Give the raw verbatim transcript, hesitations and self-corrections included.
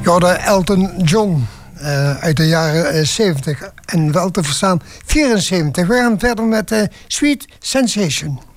Ja, Elton John uh, uit de jaren zeventig. Uh, en wel te verstaan vierenzeventig. We gaan verder met uh, Sweet Sensation.